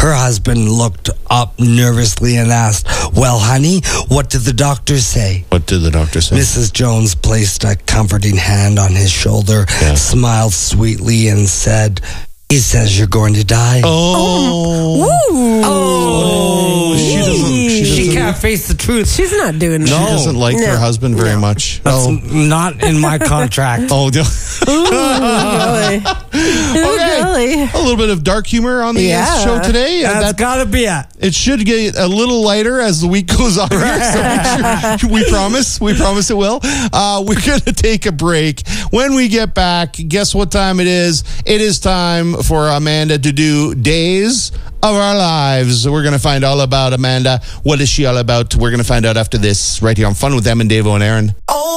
Her husband looked up nervously and asked, "Well, honey, what did the doctor say?" What did the doctor say? Mrs. Jones placed a comforting hand on his shoulder, smiled sweetly, and said, "He says you're going to die." She can't face the truth. She's not doing that. She doesn't like her husband very much. That's not in my contract. Really? Okay. A little bit of dark humor on the show today. That's gotta be it. It should get a little lighter as the week goes on. So we promise it will. We're going to take a break. When we get back, guess what time it is? It is time for Amanda to do Days of Our Lives. We're going to find all about Amanda. What is she all about? We're going to find out after this right here on Fun with Em and Davo and Aaron.